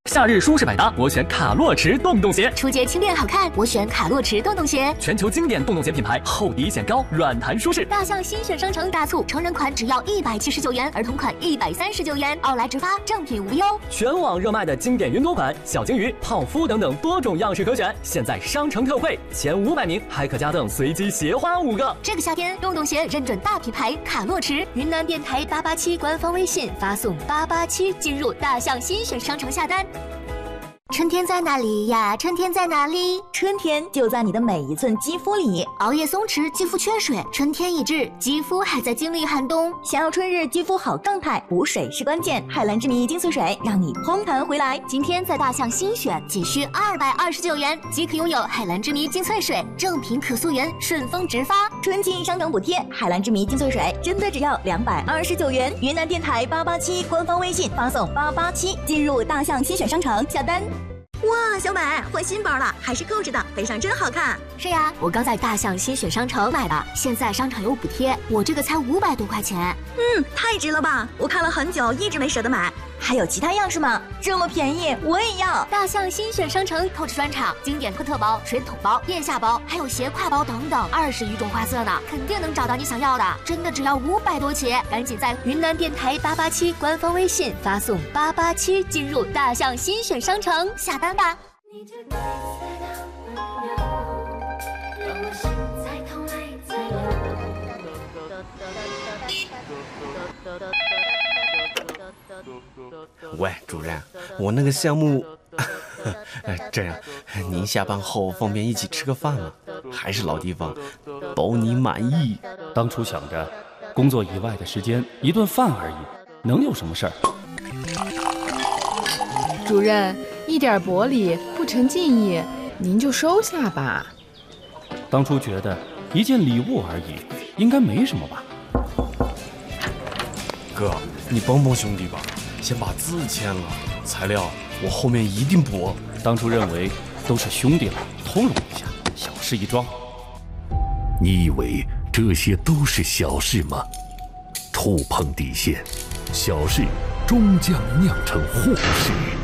夏日舒适百搭，我选卡洛驰洞洞鞋。 出街轻便好看，我选卡洛驰洞洞鞋。 全球经典洞洞鞋品牌，厚底显高，软弹舒适。 大象新选商城大促，成人款只要179元，儿童款139元，奥莱直发，正品无忧。 全网热卖的经典云朵款、小鲸鱼、泡芙等等多种样式可选，现在商城特惠，前500名还可加赠随机鞋花5个。 这个夏天，洞洞鞋认准大品牌卡洛驰，云南电台887官方微信发送887进入大象新选商城下单。春天在哪里呀？春天在哪里？ 春天就在你的每一寸肌肤里。 熬夜松弛，肌肤缺水，春天已至，肌肤还在经历寒冬。 想要春日肌肤好状态，补水是关键。海蓝之谜精粹水让你嘭弹回来。 今天在大象新选，仅需229元即可拥有海蓝之谜精粹水，正品可溯源，顺丰直发。 春季商城补贴，海蓝之谜精粹水真的只要229元。云南电台887官方微信发送887进入大象新选商城下单。哇，小美换新包了，还是购置的，背上真好看。 是呀，我刚在大象新选商城买的，现在商场有补贴，我这个才500多块钱。 太值了吧！我看了很久，一直没舍得买。还有其他样式吗？这么便宜，我也要！ 大象新选商城购置专场，经典托特包、水桶包、腋下包，还有斜挎包等等，20余种花色呢，肯定能找到你想要的。真的只要500多起，赶紧在云南电台887官方微信发送887进入大象新选商城下单吧。 喂，主任，我那个项目，这样，您下班后方便一起吃个饭吗？还是老地方，包你满意。 当初想着，工作以外的时间一顿饭而已，能有什么事儿？ 主任，一点薄礼不成敬意，您就收下吧。 当初觉得一件礼物而已，应该没什么吧？ 哥，你帮帮兄弟吧，先把字签了，材料我后面一定补。 当初认为都是兄弟了，通融一下，小事一桩。 你以为这些都是小事吗？触碰底线，小事终将酿成祸事。